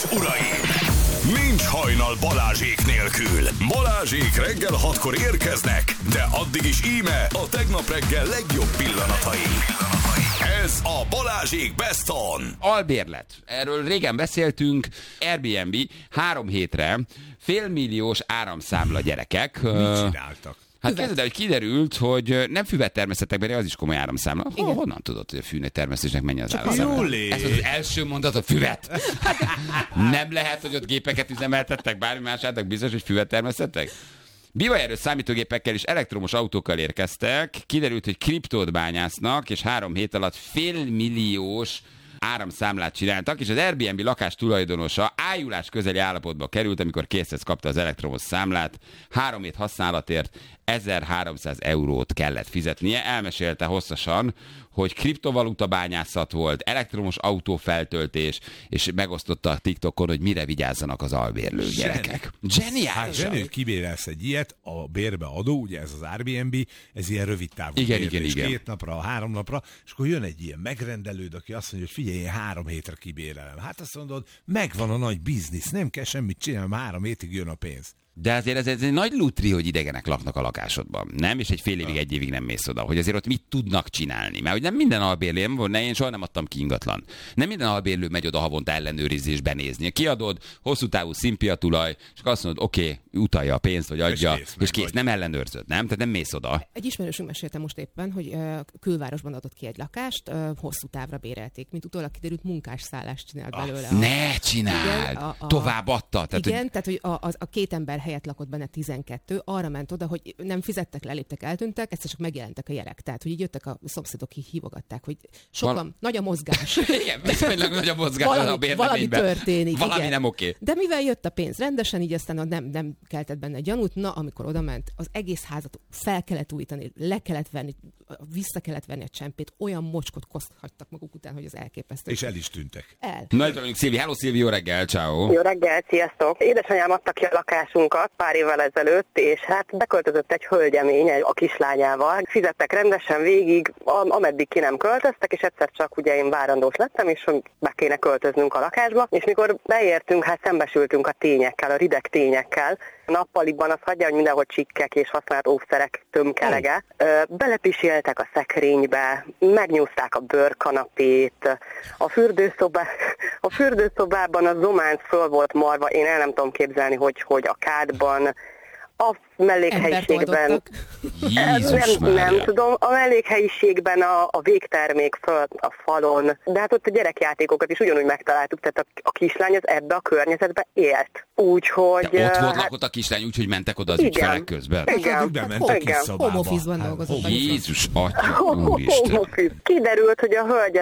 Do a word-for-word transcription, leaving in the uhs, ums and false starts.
és uraim! Nincs hajnal Balázsék nélkül. Balázsék reggel hatkor érkeznek, de addig is íme a tegnap reggel legjobb pillanatai. Ez a Balázsék Best On. Albérlet. Erről régen beszéltünk. Airbnb három hétre félmilliós áramszámla gyerekek. Mit csináltak? Hát kezded, hogy kiderült, hogy nem füvet termesztettek, mert az is komoly áramszámla. Oh, honnan tudod, hogy a fűtermesztésnek mennyi az áramszámla? Ez az első mondat, a füvet. Nem lehet, hogy ott gépeket üzemeltettek, bármi más álltak, biztos, hogy füvet termesztettek? Bivaerős számítógépekkel és elektromos autókkal érkeztek, kiderült, hogy kriptót bányásznak, és három hét alatt félmilliós áramszámlát csináltak, és az Airbnb lakás tulajdonosa ájulás közeli állapotba került, amikor készhez kapta az elektromos számlát. Három hét használatért ezerháromszáz eurót kellett fizetnie. Elmesélte hosszasan, hogy kriptovaluta bányászat volt, elektromos autófeltöltés, és megosztotta a TikTokon, hogy mire vigyázzanak az albérlő gyerekek. Zseniális! Hát zseniális, kibérelsz egy ilyet, a bérbe adó, ugye ez az Airbnb, ez ilyen rövid távú igen, bérlés, igen, igen. két napra, három napra, és akkor jön egy ilyen megrendelőd, aki azt mondja, hogy figyelj, én három hétre kibérelem. Hát azt mondod, megvan a nagy biznisz, nem kell semmit csinálni, három hétig jön a pénz. De azért ez, ez egy nagy lutri, hogy idegenek laknak a lakásodban, nem? És egy fél évig, egy évig nem mész oda, hogy azért ott mit tudnak csinálni. Mert hogy nem minden albérlő, nem volt, ne, én soha nem adtam ki ingatlan. Nem minden albérlő megy oda havonta ellenőrizni és benézni. Kiadod, hosszú távú szimpia tulaj, és azt mondod, oké, okay, utalja a pénzt, vagy adja, és kész, és kész. Nem ellenőrzöd, nem? Tehát nem mész oda. Egy ismerősünk mesélte most éppen, hogy uh, külvárosban adott ki egy lakást, uh, hosszú távra bérelték, mint utólag kiderült munkásszállást csinált belőle. Ah, ne csináld! Igen, a, a, tovább adta. Tehát, igen, hogy... tehát hogy a, a, a két ember helyett lakott benne tizenkettő, arra ment oda, hogy nem fizettek, leléptek, eltűntek, egyszer csak megjelentek a jelek. Tehát, hogy így jöttek a szomszédok, így hívogatták, hogy sokan, Val... nagy a mozgás. Igen, viszonylag nagy a mozgás valami, a bérleményben. Valami történik. Valami igen. nem oké. De mivel jött a pénz rendesen, így aztán nem, nem keltett benne gyanút, na, amikor oda ment, az egész házat fel kellett újítani, le kellett venni, vissza kellett venni a csempét, olyan mocskot koszthagytak maguk után, hogy az elképesztő. És el is tűntek. El. Na, itt vagyunk, Szilvi. Hello, Szilvi, jó reggel, ciao. Jó reggel, sziasztok. Édesanyám adta ki a lakásunkat pár évvel ezelőtt, és hát beköltözött egy hölgyemény a kislányával. Fizettek rendesen végig, ameddig ki nem költöztek, és egyszer csak ugye én várandós lettem, és be kéne költöznünk a lakásba, és mikor beértünk, hát szembesültünk a tényekkel, a rideg tényekkel. Nappaliban azt hagyja, hogy mindenhol csikkek és használt óvszerek tömkelege. Belepiséltek a szekrénybe, megnyúzták a bőrkanapét, a, fürdőszobá, a fürdőszobában a zománc föl volt marva, én el nem tudom képzelni, hogy, hogy a kádban, a mellékhelyiségben, nem, nem tudom, a mellékhelyiségben a, a végtermék föl a falon, de hát ott a gyerekjátékokat is ugyanúgy megtaláltuk, tehát a, a kislány az ebbe a környezetbe élt. Úgyhogy... De ott volt hát, lakott a kislány, úgyhogy mentek oda az igen, ügyfelek közben. Igen, hát, bementek kis szobába. Home office-ban dolgozott. Jézus, atya, úristen. Kiderült, hogy a hölgy